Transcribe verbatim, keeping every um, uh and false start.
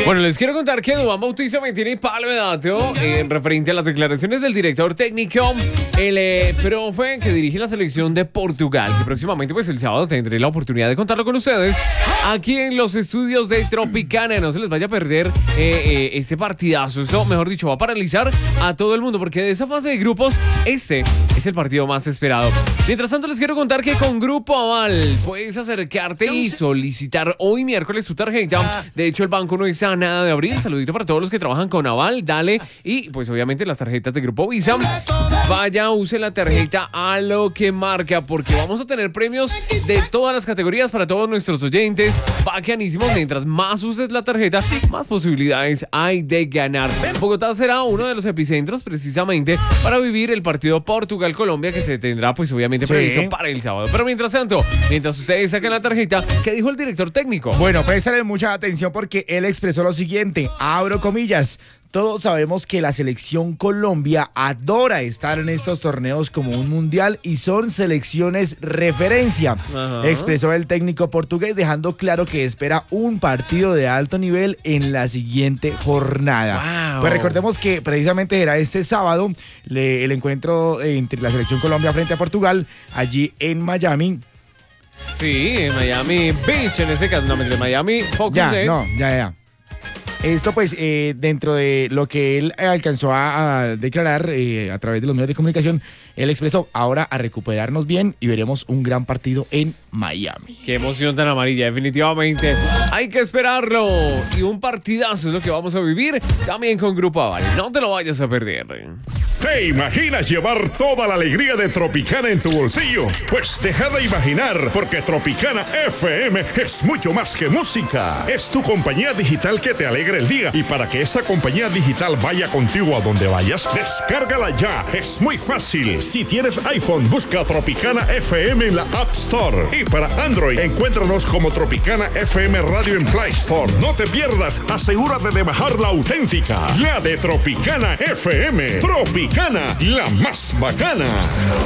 Bueno, les quiero contar que Duván Bautista me tiene palo de dato en referente a las declaraciones del director técnico, el eh, profe que dirige la selección de Portugal, que próximamente, pues el sábado tendré la oportunidad de contarlo con ustedes aquí en los estudios de Tropicana. No se les vaya a perder eh, eh, este partidazo. Eso, mejor dicho, va a paralizar a todo el mundo, porque de esa fase de grupos, este es el partido más esperado. Mientras tanto, les quiero contar que con Grupo Aval puedes acercarte y solicitar hoy miércoles tu tarjeta. De hecho, el banco no está nada de abrir. Saludito para todos los que trabajan con Aval, dale. Y pues obviamente las tarjetas de Grupo Visa. Vaya, use la tarjeta a lo que marca, porque vamos a tener premios de todas las categorías para todos nuestros oyentes. Bacanísimos. Mientras más uses la tarjeta, más posibilidades hay de ganar. Bogotá será uno de los epicentros precisamente para vivir el partido Portugal-Colombia, que se tendrá pues obviamente Sí. previsto para el sábado. Pero mientras tanto, mientras ustedes saquen la tarjeta, ¿qué dijo el director técnico? Bueno, préstale mucha atención porque él expresó lo siguiente, abro comillas. Todos sabemos que la selección Colombia adora estar en estos torneos como un mundial y son selecciones referencia. Ajá. Expresó el técnico portugués, dejando claro que espera un partido de alto nivel en la siguiente jornada. Wow. Pues recordemos que precisamente era este sábado le- el encuentro entre la selección Colombia frente a Portugal allí en Miami. Sí, en Miami Beach, en ese caso, no, de Miami Focus Ya, Day. no, ya, ya. Esto pues eh, dentro de lo que él alcanzó a, a declarar eh, a través de los medios de comunicación, él expresó ahora a recuperarnos bien y veremos un gran partido en Miami. Qué emoción tan amarilla, definitivamente. Hay que esperarlo. Y un partidazo es lo que vamos a vivir también con Grupo Aval. No te lo vayas a perder. ¿Te imaginas llevar toda la alegría de Tropicana en tu bolsillo? Pues deja de imaginar, porque Tropicana F M es mucho más que música. Es tu compañía digital que te alegra el día. Y para que esa compañía digital vaya contigo a donde vayas, descárgala ya. Es muy fácil. Si tienes iPhone, busca Tropicana F M en la App Store. Y para Android, encuéntranos como Tropicana F M Radio en Play Store. No te pierdas, asegúrate de bajar la auténtica, la de Tropicana F M. Tropicana, la más bacana.